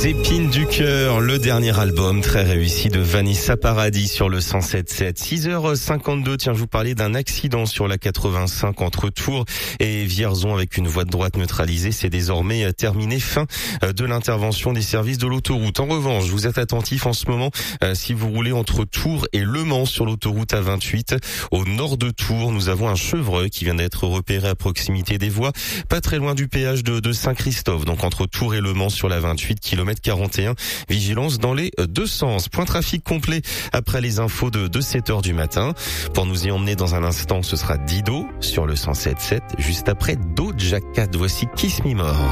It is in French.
Les épines du cœur, le dernier album très réussi de Vanessa Paradis sur le 107.7. 6h52, tiens, je vous parlais d'un accident sur la 85 entre Tours et Vierzon avec une voie de droite neutralisée. C'est désormais terminé, fin de l'intervention des services de l'autoroute. En revanche, vous êtes attentifs en ce moment si vous roulez entre Tours et Le Mans sur l'autoroute A28. Au nord de Tours, nous avons un chevreuil qui vient d'être repéré à proximité des voies, pas très loin du péage de Saint-Christophe, donc entre Tours et Le Mans sur la 28, kilomètre 41. Vigilance dans les deux sens. Point trafic complet après les infos de 7h du matin. Pour nous y emmener dans un instant, ce sera Dido sur le 107.7, juste après Doja Cat. Voici Kiss Me More.